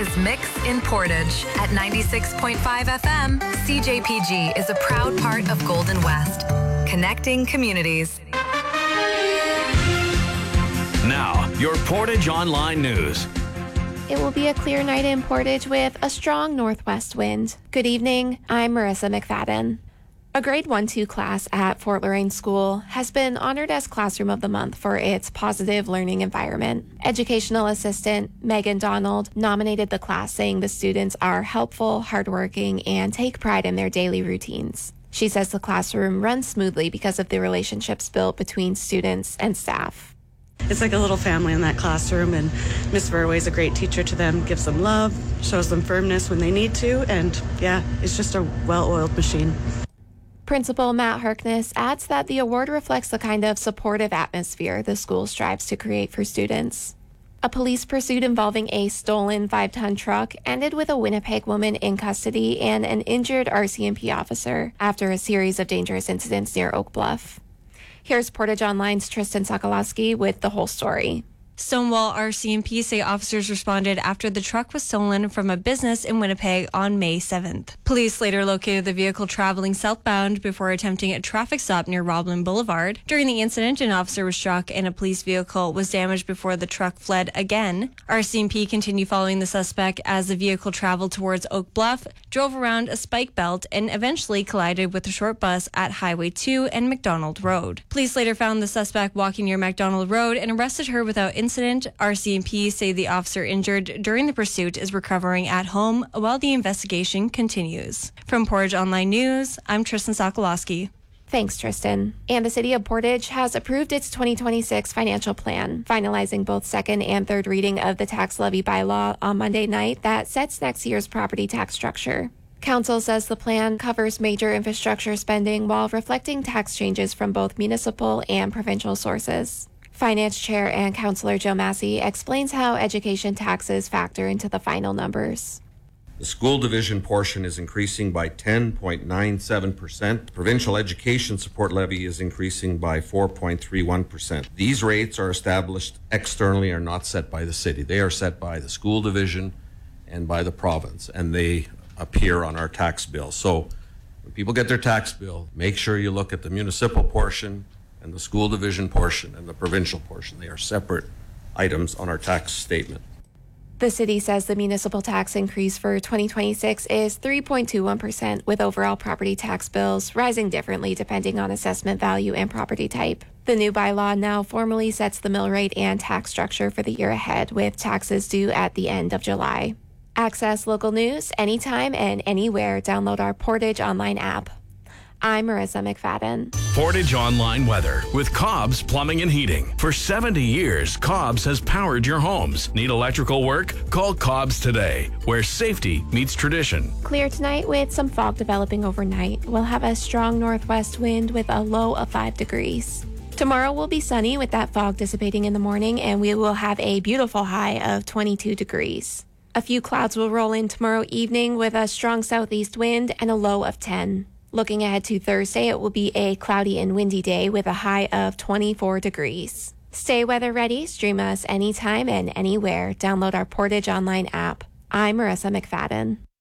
is Mix in Portage. At 96.5 FM, CJPG is a proud part of Golden West, connecting communities. Now, your Portage Online News. It will be a clear night in Portage with a strong northwest wind. Good evening, I'm Marissa McFadden. A grade 1-2 class at Fort Loraine School has been honored as Classroom of the Month for its positive learning environment. Educational assistant Megan Donald nominated the class, saying the students are helpful, hardworking, and take pride in their daily routines. She says the classroom runs smoothly because of the relationships built between students and staff. It's like a little family in that classroom, and Miss Verway's a great teacher to them, gives them love, shows them firmness when they need to, and yeah, it's just a well-oiled machine. Principal Matt Harkness adds that the award reflects the kind of supportive atmosphere the school strives to create for students. A police pursuit involving a stolen 5-ton truck ended with a Winnipeg woman in custody and an injured RCMP officer after a series of dangerous incidents near Oak Bluff. Here's Portage Online's Tristan Sokolowski with the whole story. Stonewall RCMP say officers responded after the truck was stolen from a business in Winnipeg on May 7th. Police later located the vehicle traveling southbound before attempting a traffic stop near Roblin Boulevard. During the incident, an officer was struck and a police vehicle was damaged before the truck fled again. RCMP continued following the suspect as the vehicle traveled towards Oak Bluff, drove around a spike belt, and eventually collided with a short bus at Highway 2 and McDonald Road. Police later found the suspect walking near McDonald Road and arrested her without incident. RCMP say the officer injured during the pursuit is recovering at home while the investigation continues. From Portage Online News, I'm Tristan Sokolowski. Thanks, Tristan. And the City of Portage has approved its 2026 financial plan, finalizing both second and third reading of the tax levy bylaw on Monday night that sets next year's property tax structure. Council says the plan covers major infrastructure spending while reflecting tax changes from both municipal and provincial sources. Finance Chair and Councillor Joe Massey explains how education taxes factor into the final numbers. The school division portion is increasing by 10.97%. The provincial education support levy is increasing by 4.31%. These rates are established externally, are not set by the city. They are set by the school division and by the province, and they appear on our tax bill. So when people get their tax bill, make sure you look at the municipal portion and the school division portion and the provincial portion. They are separate items on our tax statement. The city says the municipal tax increase for 2026 is 3.21%, with overall property tax bills rising differently depending on assessment value and property type. The new bylaw now formally sets the mill rate and tax structure for the year ahead, with taxes due at the end of July. Access local news anytime and anywhere. Download our Portage Online app. I'm Marissa McFadden. Portage Online Weather with Cobb's Plumbing and Heating. For 70 years, Cobb's has powered your homes. Need electrical work? Call Cobb's today, where safety meets tradition. Clear tonight with some fog developing overnight. We'll have a strong northwest wind with a low of 5 degrees. Tomorrow will be sunny with that fog dissipating in the morning, and we will have a beautiful high of 22 degrees. A few clouds will roll in tomorrow evening with a strong southeast wind and a low of 10. Looking ahead to Thursday, it will be a cloudy and windy day with a high of 24 degrees. Stay weather ready. Stream us anytime and anywhere. Download our Portage Online app. I'm Marissa McFadden.